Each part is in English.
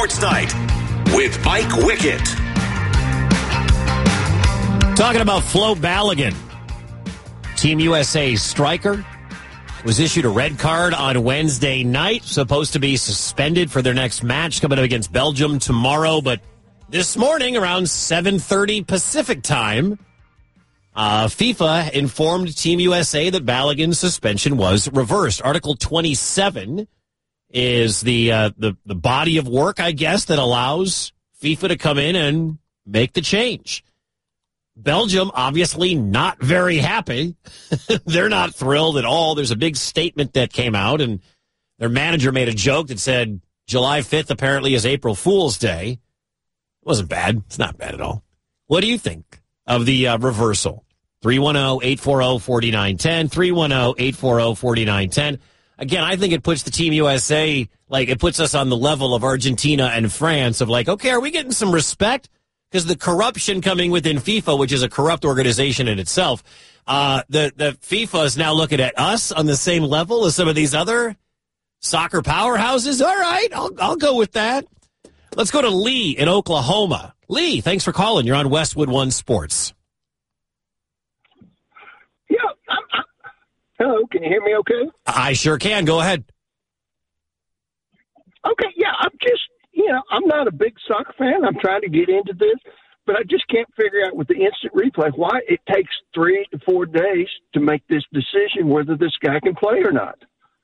Sports Night with Mike Wickett. Talking about Flo Balogun, Team USA striker, was issued a red card on Wednesday night, supposed to be suspended for their next match coming up against Belgium tomorrow. But this morning, around 7:30 Pacific time, FIFA informed Team USA that Balogun's suspension was reversed. Article 27 is the body of work, I guess, that allows FIFA to come in and make the change. Belgium, obviously not very happy. They're not thrilled at all. There's a big statement that came out, and their manager made a joke that said July 5th apparently is April Fool's Day. It wasn't bad. It's not bad at all. What do you think of the reversal? 310-840-4910, 310-840-4910. Again, I think it puts the Team USA, it puts us on the level of Argentina and France of okay, are we getting some respect? Because the corruption coming within FIFA, which is a corrupt organization in itself, the FIFA is now looking at us on the same level as some of these other soccer powerhouses. All right, I'll go with that. Let's go to Lee in Oklahoma. Lee, thanks for calling. You're on Westwood One Sports. Yeah. Hello, can you hear me okay? I sure can. Go ahead. Okay, yeah, I'm not a big soccer fan. I'm trying to get into this, but I just can't figure out with the instant replay why it takes 3 to 4 days to make this decision whether this guy can play or not.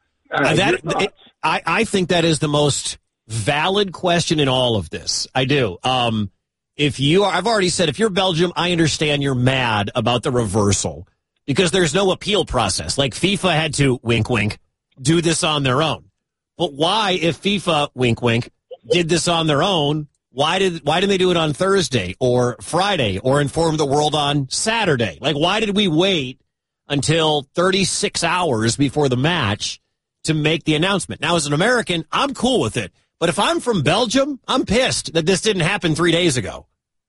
I think that is the most valid question in all of this. I do. I've already said, if you're Belgium, I understand you're mad about the reversal because there's no appeal process. FIFA had to, wink, wink, do this on their own. But why, if FIFA, wink, wink, did this on their own, why didn't they do it on Thursday or Friday or inform the world on Saturday? Why did we wait until 36 hours before the match to make the announcement? Now, as an American, I'm cool with it. But if I'm from Belgium, I'm pissed that this didn't happen 3 days ago.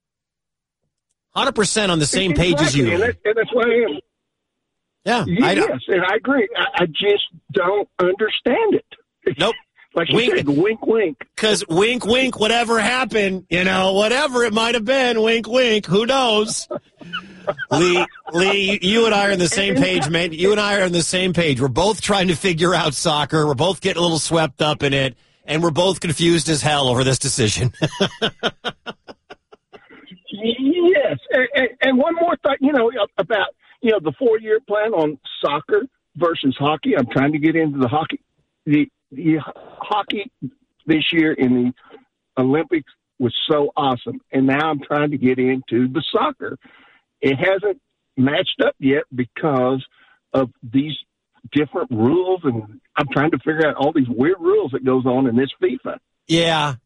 100% on the same page as you. And that's why I am. Yeah. Yes, and I agree. I just don't understand it. Nope. Like you said, wink, wink. Because wink, wink, whatever happened, whatever it might have been, wink, wink, who knows? Lee, you and I are on the same page, man. You and I are on the same page. We're both trying to figure out soccer. We're both getting a little swept up in it, and we're both confused as hell over this decision. Yes, and one more thought, about, the 4-year plan on soccer versus hockey. I'm trying to get into the hockey. The hockey this year in the Olympics was so awesome, and now I'm trying to get into the soccer. It hasn't matched up yet because of these different rules, and I'm trying to figure out all these weird rules that goes on in this FIFA. Yeah,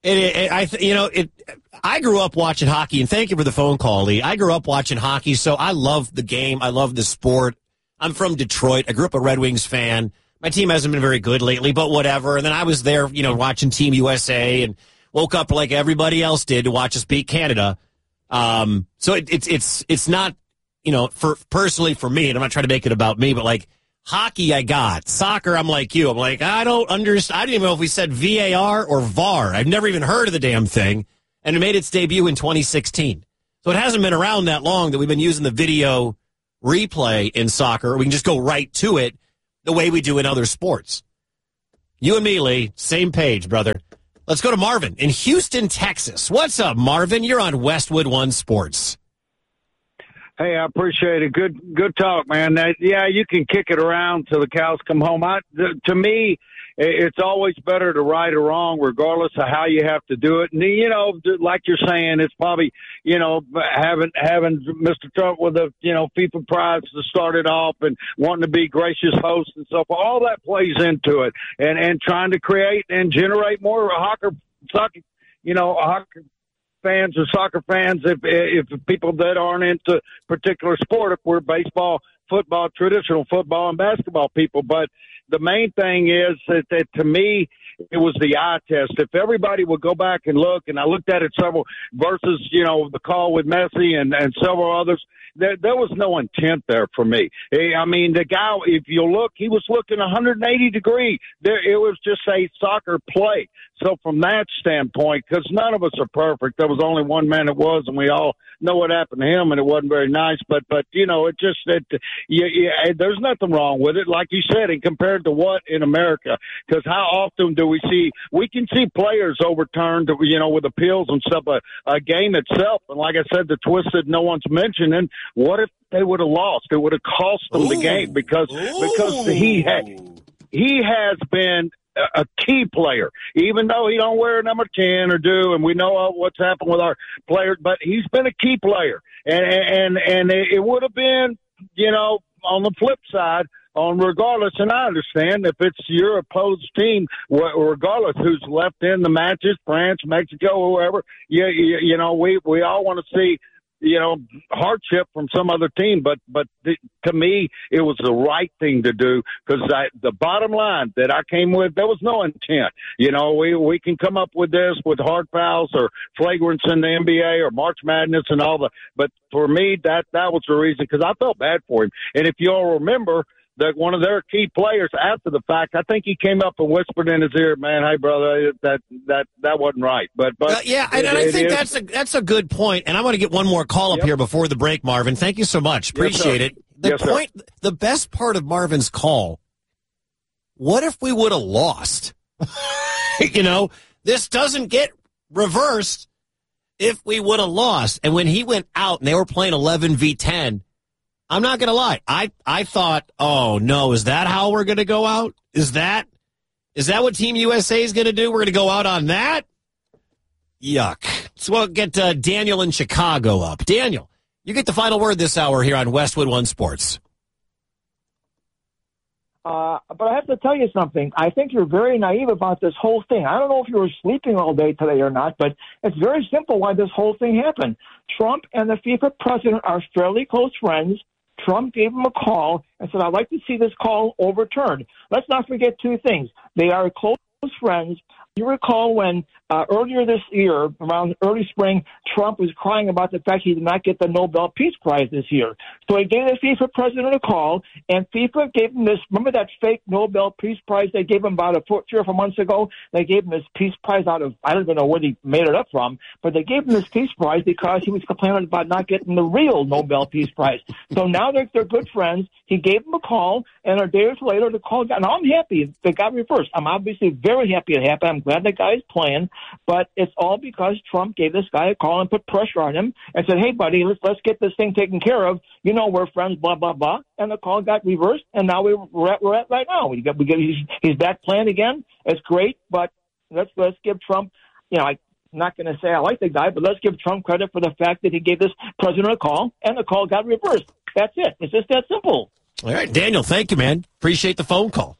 I grew up watching hockey, and thank you for the phone call, Lee. I grew up watching hockey, so I love the game. I love the sport. I'm from Detroit. I grew up a Red Wings fan. My team hasn't been very good lately, but whatever. And then I was there, watching Team USA and woke up like everybody else did to watch us beat Canada. So it's not, personally for me, and I'm not trying to make it about me, but hockey I got. Soccer, I'm like you. I'm I don't understand. I didn't even know if we said VAR or VAR. I've never even heard of the damn thing. And it made its debut in 2016. So it hasn't been around that long that we've been using the video replay in soccer. We can just go right to it the way we do in other sports. You and me, Lee, same page, brother. Let's go to Marvin in Houston, Texas. What's up, Marvin? You're on Westwood One Sports. Hey, I appreciate it. Good talk, man. You can kick it around till the cows come home. To me, it's always better to right or wrong, regardless of how you have to do it. And, like you're saying, it's probably, having Mr. Trump with the, FIFA prize to start it off and wanting to be gracious host and so forth. All that plays into it. And trying to create and generate more soccer, hockey fans or soccer fans, if people that aren't into particular sport, if we're baseball, football, traditional football and basketball people. But the main thing is that to me, it was the eye test. If everybody would go back and look, and I looked at it several versus, the call with Messi and several others, there was no intent there for me. I mean, the guy, if you look, he was looking 180 degrees. It was just a soccer play. So from that standpoint, because none of us are perfect, there was only one man that was, and we all know what happened to him, and it wasn't very nice. But there's nothing wrong with it, like you said, and compared to what in America? Because how often do we can see players overturned, with appeals and stuff, a game itself. And like I said, the twist that no one's mentioning, what if they would have lost? It would have cost them the game because he has been a key player, even though he don't wear number 10 or do, and we know what's happened with our players, but he's been a key player. And it would have been, on the flip side, regardless, and I understand if it's your opposed team, regardless who's left in the matches, France, Mexico, whoever, we all want to see, hardship from some other team. But to me, it was the right thing to do because the bottom line that I came with, there was no intent. We can come up with this with hard fouls or flagrants in the NBA or March Madness and all that. But for me, that was the reason because I felt bad for him. And if you all remember, that one of their key players after the fact, I think he came up and whispered in his ear, "Man, hey brother, that wasn't right." But I think that's a good point. And I want to get one more call up here before the break, Marvin. Thank you so much. Appreciate it. The best part of Marvin's call. What if we would have lost? This doesn't get reversed if we would have lost. And when he went out and they were playing 11v10. I'm not going to lie. I thought, oh, no, is that how we're going to go out? Is that what Team USA is going to do? We're going to go out on that? Yuck. So we'll get Daniel in Chicago up. Daniel, you get the final word this hour here on Westwood One Sports. But I have to tell you something. I think you're very naive about this whole thing. I don't know if you were sleeping all day today or not, but it's very simple why this whole thing happened. Trump and the FIFA president are fairly close friends. Trump gave him a call and said, I'd like to see this call overturned. Let's not forget two things. They are close friends. You recall when earlier this year, around early spring, Trump was crying about the fact he did not get the Nobel Peace Prize this year. So he gave the FIFA president a call, and FIFA gave him this. Remember that fake Nobel Peace Prize they gave him about 3 or 4 months ago? They gave him this Peace Prize out of, I don't even know where they made it up from, but they gave him this Peace Prize because he was complaining about not getting the real Nobel Peace Prize. So now they're good friends. He gave him a call, and a day or two later, the call got, and I'm happy they got reversed. I'm obviously very happy it happened. I'm glad the guy's playing, but it's all because Trump gave this guy a call and put pressure on him and said, hey, buddy, let's get this thing taken care of. We're friends, blah, blah, blah. And the call got reversed, and now we're at right now. He's back playing again. It's great, but let's give Trump, I'm not going to say I like the guy, but let's give Trump credit for the fact that he gave this president a call, and the call got reversed. That's it. It's just that simple. All right, Daniel, thank you, man. Appreciate the phone call.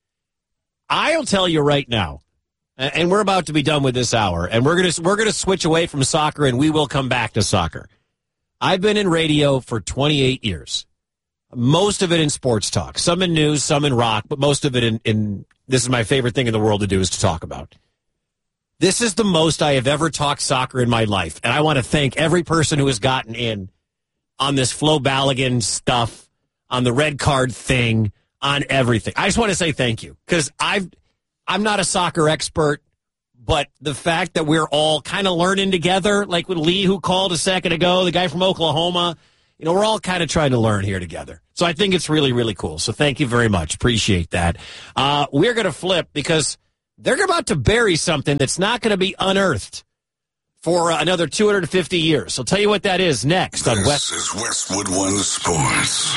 I'll tell you right now, and we're about to be done with this hour, and we're gonna switch away from soccer, and we will come back to soccer. I've been in radio for 28 years, most of it in sports talk, some in news, some in rock, but most of it in this is my favorite thing in the world to do is to talk about. This is the most I have ever talked soccer in my life, and I want to thank every person who has gotten in on this Flo Balogun stuff, on the red card thing, on everything. I just want to say thank you, because I'm not a soccer expert, but the fact that we're all kind of learning together, like with Lee, who called a second ago, the guy from Oklahoma, we're all kind of trying to learn here together. So I think it's really, really cool. So thank you very much. Appreciate that. We're going to flip because they're about to bury something that's not going to be unearthed for another 250 years. I'll tell you what that is next on This is Westwood One Sports.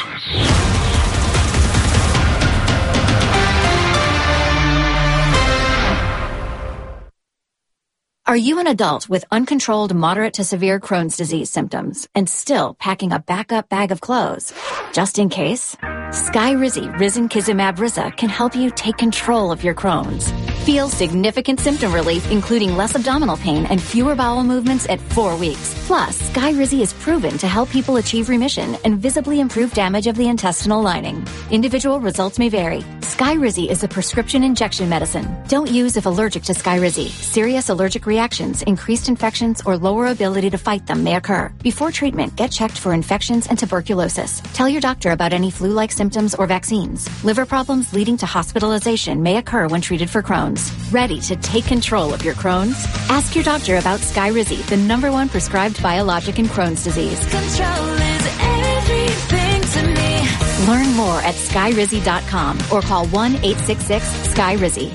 Are you an adult with uncontrolled moderate to severe Crohn's disease symptoms and still packing a backup bag of clothes just in case? Skyrizi Risankizumab Riza can help you take control of your Crohn's. Feel significant symptom relief, including less abdominal pain and fewer bowel movements at 4 weeks. Plus, Skyrizi is proven to help people achieve remission and visibly improve damage of the intestinal lining. Individual results may vary. Skyrizi is a prescription injection medicine. Don't use if allergic to Skyrizi. Serious allergic reactions, increased infections, or lower ability to fight them may occur. Before treatment, get checked for infections and tuberculosis. Tell your doctor about any flu-like symptoms or vaccines. Liver problems leading to hospitalization may occur when treated for Crohn's. Ready to take control of your Crohn's? Ask your doctor about Skyrizi, the #1 prescribed biologic in Crohn's disease. Control is everything to me. Learn more at Skyrizi.com or call 1-866-SKYRIZI.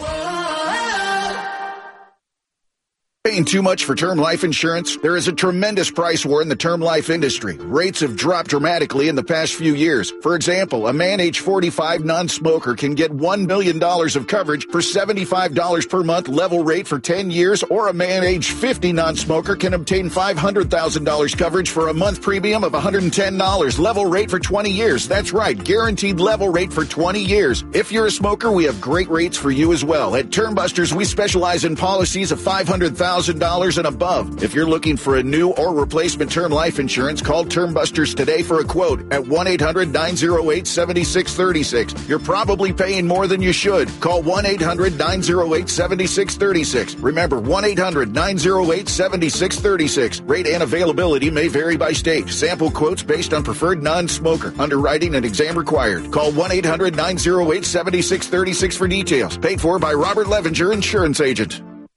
Paying too much for term life insurance? There is a tremendous price war in the term life industry. Rates have dropped dramatically in the past few years. For example, a man age 45 non-smoker can get $1 million of coverage for $75 per month level rate for 10 years, or a man age 50 non-smoker can obtain $500,000 coverage for a month premium of $110 level rate for 20 years. That's right, guaranteed level rate for 20 years. If you're a smoker, we have great rates for you as well. At Termbusters, we specialize in policies of $500,000 and above. If you're looking for a new or replacement term life insurance, call Termbusters today for a quote at 1-800-908-7636. You're probably paying more than you should. Call 1-800-908-7636. Remember, 1-800-908-7636. Rate and availability may vary by state. Sample quotes based on preferred non-smoker. Underwriting and exam required. Call 1-800-908-7636 for details. Paid for by Robert Levinger, insurance agent.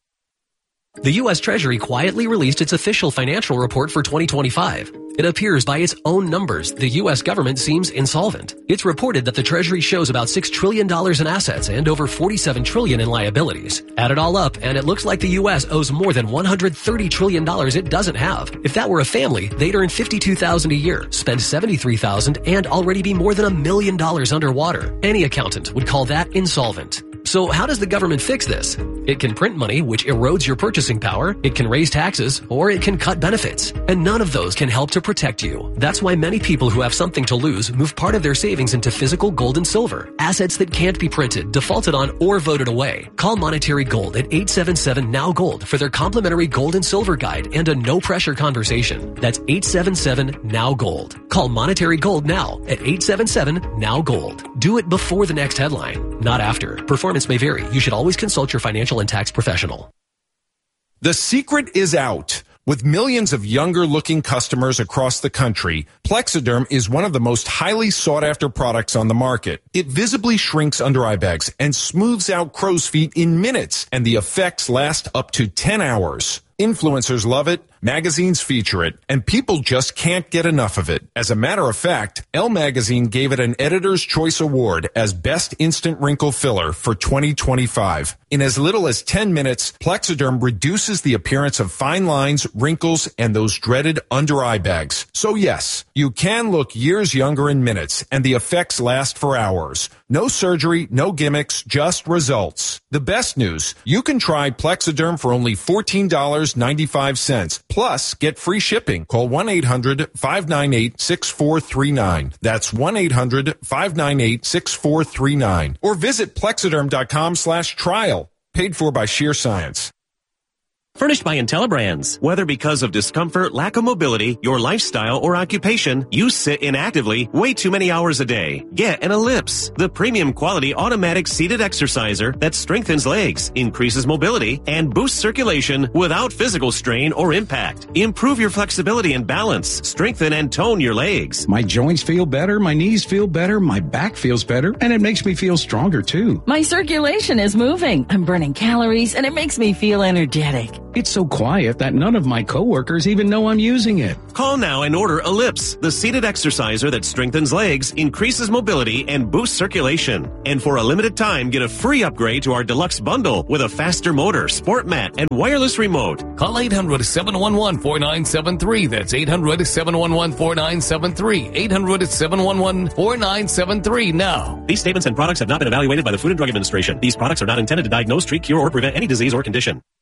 The U.S. Treasury quietly released its official financial report for 2025. It appears by its own numbers, the U.S. government seems insolvent. It's reported that the Treasury shows about $6 trillion in assets and over $47 trillion in liabilities. Add it all up, and it looks like the U.S. owes more than $130 trillion it doesn't have. If that were a family, they'd earn $52,000 a year, spend $73,000, and already be more than $1 million underwater. Any accountant would call that insolvent. So how does the government fix this? It can print money, which erodes your purchasing power, it can raise taxes, or it can cut benefits. And none of those can help to protect you. That's why many people who have something to lose move part of their savings into physical gold and silver, assets that can't be printed, defaulted on, or voted away. Call Monetary Gold at 877-NOW-GOLD for their complimentary gold and silver guide and a no-pressure conversation. That's 877-NOW-GOLD. Call Monetary Gold now at 877-NOW-GOLD. Do it before the next headline, not after. Performance may vary. You should always consult your financial and tax professional. The secret is out. With millions of younger-looking customers across the country, Plexiderm is one of the most highly sought-after products on the market. It visibly shrinks under-eye bags and smooths out crow's feet in minutes, and the effects last up to 10 hours. Influencers love it, magazines feature it, and people just can't get enough of it. As a matter of fact, Elle Magazine gave it an Editor's Choice Award as Best Instant Wrinkle Filler for 2025. In as little as 10 minutes, Plexiderm reduces the appearance of fine lines, wrinkles, and those dreaded under-eye bags. So yes, you can look years younger in minutes, and the effects last for hours. No surgery, no gimmicks, just results. The best news, you can try Plexiderm for only $14.95. Plus, get free shipping. Call 1-800-598-6439. That's 1-800-598-6439. Or visit Plexiderm.com/trial. Paid for by Sheer Science. Furnished by IntelliBrands. Whether because of discomfort, lack of mobility, your lifestyle, or occupation, you sit inactively way too many hours a day. Get an Ellipse, the premium quality automatic seated exerciser that strengthens legs, increases mobility, and boosts circulation without physical strain or impact. Improve your flexibility and balance. Strengthen and tone your legs. My joints feel better, my knees feel better, my back feels better, and it makes me feel stronger too. My circulation is moving. I'm burning calories, and it makes me feel energetic. It's so quiet that none of my coworkers even know I'm using it. Call now and order Ellipse, the seated exerciser that strengthens legs, increases mobility, and boosts circulation. And for a limited time, get a free upgrade to our deluxe bundle with a faster motor, sport mat, and wireless remote. Call 800-711-4973. That's 800-711-4973. 800-711-4973 now. These statements and products have not been evaluated by the Food and Drug Administration. These products are not intended to diagnose, treat, cure, or prevent any disease or condition.